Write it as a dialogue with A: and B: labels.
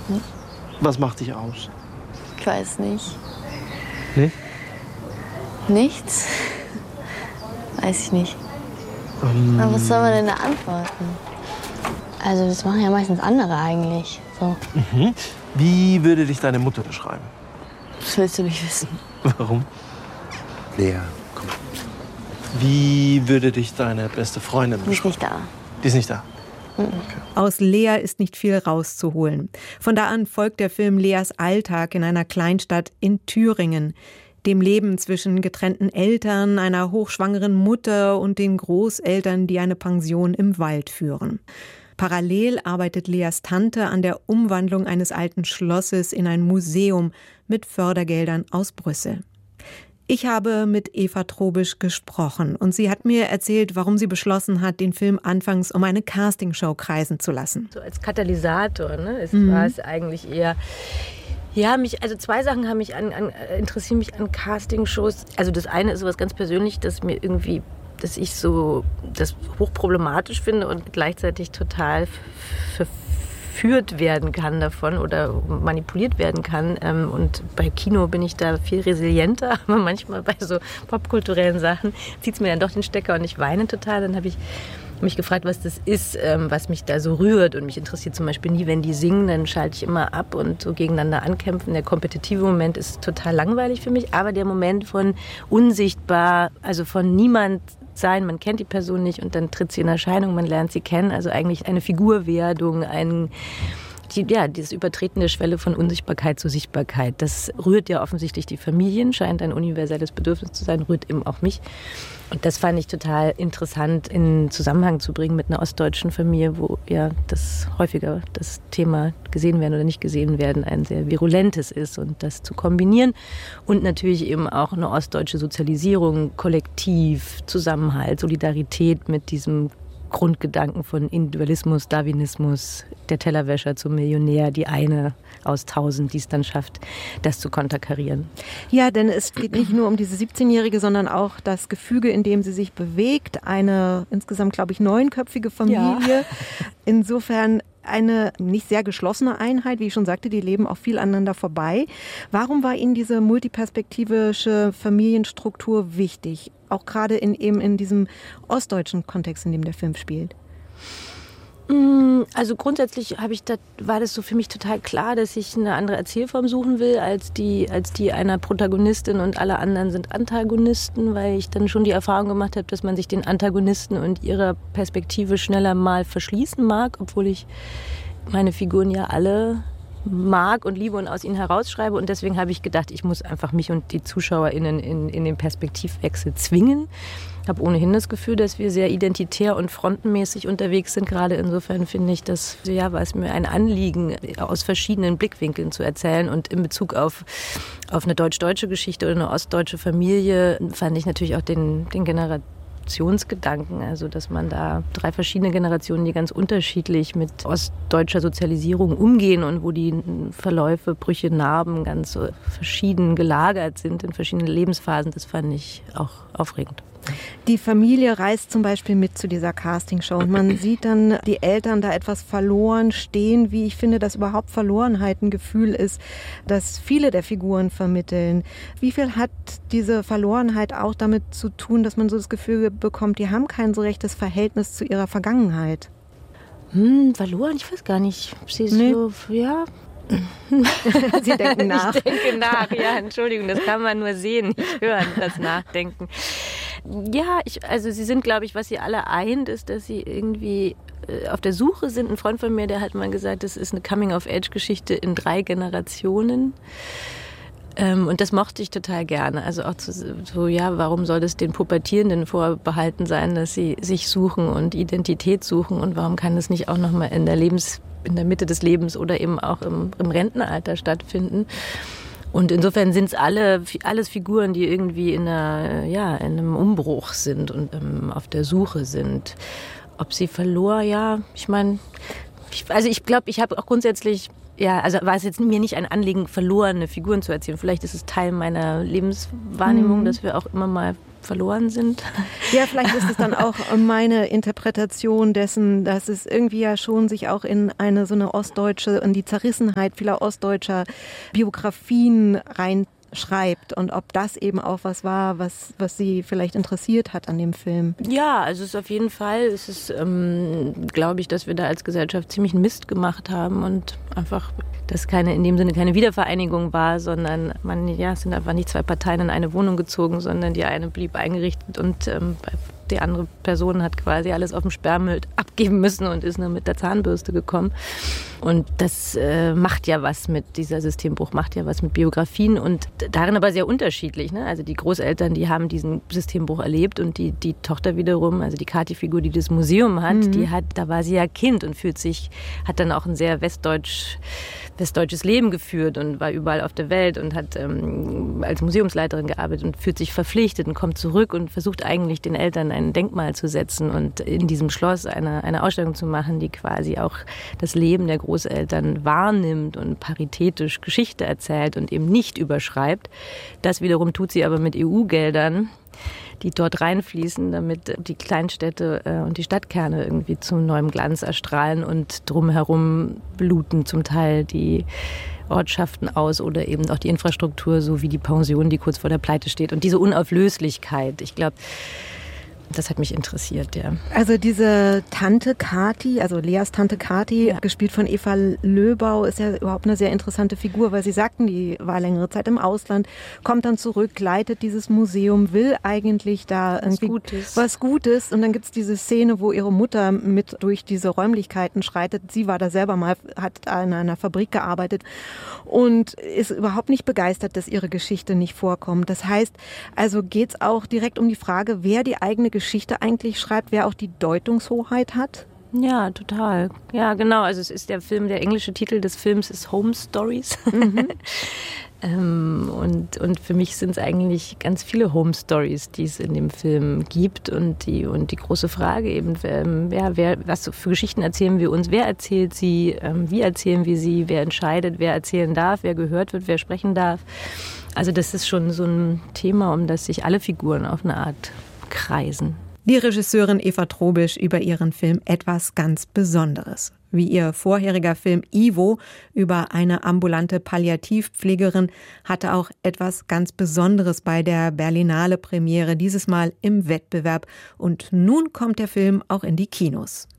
A: Was macht dich aus?
B: Ich weiß nicht.
A: Nee?
B: Nichts? Weiß ich nicht. Aber was soll man denn da antworten? Also das machen ja meistens andere eigentlich. So.
A: Wie würde dich deine Mutter beschreiben?
B: Das willst du nicht wissen.
A: Warum?
C: Lea, komm.
A: Wie würde dich deine beste Freundin
B: Die ist
A: beschreiben?
B: nicht da.
A: Die ist nicht da.
D: Aus Lea ist nicht viel rauszuholen. Von da an folgt der Film Leas Alltag in einer Kleinstadt in Thüringen. Dem Leben zwischen getrennten Eltern, einer hochschwangeren Mutter und den Großeltern, die eine Pension im Wald führen. Parallel arbeitet Leas Tante an der Umwandlung eines alten Schlosses in ein Museum mit Fördergeldern aus Brüssel. Ich habe mit Eva Trobisch gesprochen und sie hat mir erzählt, warum sie beschlossen hat, den Film anfangs um eine Castingshow kreisen zu lassen.
E: So als Katalysator, ne, war es eigentlich eher. Ja, also zwei Sachen haben interessieren mich an Castingshows. Also das eine ist sowas ganz persönlich, dass ich so das hochproblematisch finde und gleichzeitig total verführt werden kann davon oder manipuliert werden kann. Und bei Kino bin ich da viel resilienter, aber manchmal bei so popkulturellen Sachen zieht es mir dann doch den Stecker und ich weine total. Dann habe ich mich gefragt, was das ist, was mich da so rührt. Und mich interessiert zum Beispiel nie, wenn die singen, dann schalte ich immer ab und so gegeneinander ankämpfen. Der kompetitive Moment ist total langweilig für mich, aber der Moment von unsichtbar, also von niemand sein, man kennt die Person nicht und dann tritt sie in Erscheinung, man lernt sie kennen, also eigentlich eine Figurwerdung, dieses Übertreten der Schwelle von Unsichtbarkeit zu Sichtbarkeit. Das rührt ja offensichtlich die Familien, scheint ein universelles Bedürfnis zu sein, rührt eben auch mich. Und das fand ich total interessant in Zusammenhang zu bringen mit einer ostdeutschen Familie, wo ja das häufiger das Thema gesehen werden oder nicht gesehen werden ein sehr virulentes ist und das zu kombinieren und natürlich eben auch eine ostdeutsche Sozialisierung, Kollektiv, Zusammenhalt, Solidarität mit diesem Grundgedanken von Individualismus, Darwinismus, der Tellerwäscher zum Millionär, die eine aus 1000, die es dann schafft, das zu konterkarieren.
D: Ja, denn es geht nicht nur um diese 17-Jährige, sondern auch das Gefüge, in dem sie sich bewegt. Eine insgesamt, glaube ich, 9-köpfige Familie. Ja. Insofern eine nicht sehr geschlossene Einheit, wie ich schon sagte, die leben auch viel aneinander vorbei. Warum war Ihnen diese multiperspektivische Familienstruktur wichtig? Auch gerade in diesem ostdeutschen Kontext, in dem der Film spielt.
E: Also grundsätzlich war das so für mich total klar, dass ich eine andere Erzählform suchen will als die einer Protagonistin und alle anderen sind Antagonisten, weil ich dann schon die Erfahrung gemacht habe, dass man sich den Antagonisten und ihrer Perspektive schneller mal verschließen mag, obwohl ich meine Figuren ja alle mag und liebe und aus ihnen herausschreibe. Und deswegen habe ich gedacht, ich muss einfach mich und die ZuschauerInnen in den Perspektivwechsel zwingen. Ich habe ohnehin das Gefühl, dass wir sehr identitär und frontenmäßig unterwegs sind. Gerade insofern finde ich, war es mir ein Anliegen, aus verschiedenen Blickwinkeln zu erzählen. Und in Bezug auf eine deutsch-deutsche Geschichte oder eine ostdeutsche Familie fand ich natürlich auch den Generationsgedanken, also dass man da 3 verschiedene Generationen, die ganz unterschiedlich mit ostdeutscher Sozialisierung umgehen und wo die Verläufe, Brüche, Narben ganz verschieden gelagert sind in verschiedenen Lebensphasen, das fand ich auch aufregend.
D: Die Familie reist zum Beispiel mit zu dieser Castingshow und man sieht dann die Eltern da etwas verloren stehen, wie ich finde, dass überhaupt Verlorenheit ein Gefühl ist, das viele der Figuren vermitteln. Wie viel hat diese Verlorenheit auch damit zu tun, dass man so das Gefühl bekommt, die haben kein so rechtes Verhältnis zu ihrer Vergangenheit?
E: Verloren? Ich weiß gar nicht. Ja.
D: Sie denken nach.
E: Ich denke nach, ja, Entschuldigung, das kann man nur sehen, nicht hören, das Nachdenken. Ja, also sie sind, glaube ich, was sie alle eint, ist, dass sie irgendwie auf der Suche sind. Ein Freund von mir, der hat mal gesagt, das ist eine Coming-of-Age-Geschichte in 3 Generationen. Und das mochte ich total gerne. Also auch warum soll es den Pubertierenden vorbehalten sein, dass sie sich suchen und Identität suchen und warum kann das nicht auch nochmal in der Mitte des Lebens oder eben auch im Rentenalter stattfinden? Und insofern sind es alles Figuren, die irgendwie in einem Umbruch sind und auf der Suche sind. Ob sie verloren, ich meine, ich glaube, ich habe auch grundsätzlich, war es jetzt mir nicht ein Anliegen, verlorene Figuren zu erzählen. Vielleicht ist es Teil meiner Lebenswahrnehmung, dass wir auch immer mal verloren sind.
D: Ja, vielleicht ist es dann auch meine Interpretation dessen, dass es irgendwie ja schon sich auch in so eine ostdeutsche, in die Zerrissenheit vieler ostdeutscher Biografien reinschreibt und ob das eben auch was war, was sie vielleicht interessiert hat an dem Film.
E: Ja, also es ist auf jeden Fall, glaube ich, dass wir da als Gesellschaft ziemlich einen Mist gemacht haben und einfach, dass in dem Sinne keine Wiedervereinigung war, sondern es sind einfach nicht zwei Parteien in eine Wohnung gezogen, sondern die eine blieb eingerichtet und die andere Person hat quasi alles auf dem Sperrmüll abgeben müssen und ist nur mit der Zahnbürste gekommen. Und das macht ja was dieser Systembruch macht ja was mit Biografien und darin aber sehr unterschiedlich. Ne? Also die Großeltern, die haben diesen Systembruch erlebt und die Tochter wiederum, also die Kathi-Figur, die das Museum hat, da war sie ja Kind und hat dann auch ein sehr westdeutsches Leben geführt und war überall auf der Welt und hat als Museumsleiterin gearbeitet und fühlt sich verpflichtet und kommt zurück und versucht eigentlich den Eltern ein Denkmal zu setzen und in diesem Schloss eine Ausstellung zu machen, die quasi auch das Leben der Großeltern wahrnimmt und paritätisch Geschichte erzählt und eben nicht überschreibt. Das wiederum tut sie aber mit EU-Geldern, die dort reinfließen, damit die Kleinstädte und die Stadtkerne irgendwie zu neuem Glanz erstrahlen und drumherum bluten zum Teil die Ortschaften aus oder eben auch die Infrastruktur, so wie die Pension, die kurz vor der Pleite steht. Und diese Unauflöslichkeit, ich glaube, das hat mich interessiert, ja.
D: Also diese Tante Kathi, also Leas Tante Kathi, gespielt von Eva Löbau, ist ja überhaupt eine sehr interessante Figur, weil Sie sagten, die war längere Zeit im Ausland, kommt dann zurück, leitet dieses Museum, will eigentlich da irgendwie was Gutes. Und dann gibt es diese Szene, wo ihre Mutter mit durch diese Räumlichkeiten schreitet. Sie war da selber mal, hat in einer Fabrik gearbeitet und ist überhaupt nicht begeistert, dass ihre Geschichte nicht vorkommt. Das heißt, also geht es auch direkt um die Frage, wer die eigene Geschichte eigentlich schreibt, wer auch die Deutungshoheit hat?
E: Ja, total. Ja, genau. Also es ist der englische Titel des Films ist Home Stories. Und für mich sind es eigentlich ganz viele Home Stories, die es in dem Film gibt. Und die große Frage eben, was für Geschichten erzählen wir uns? Wer erzählt sie? Wie erzählen wir sie? Wer entscheidet, wer erzählen darf? Wer gehört wird? Wer sprechen darf? Also das ist schon so ein Thema, um das sich alle Figuren auf eine Art kreisen.
D: Die Regisseurin Eva Trobisch über ihren Film Etwas ganz Besonderes. Wie ihr vorheriger Film Ivo über eine ambulante Palliativpflegerin hatte auch etwas ganz Besonderes bei der Berlinale Premiere, dieses Mal im Wettbewerb. Und nun kommt der Film auch in die Kinos.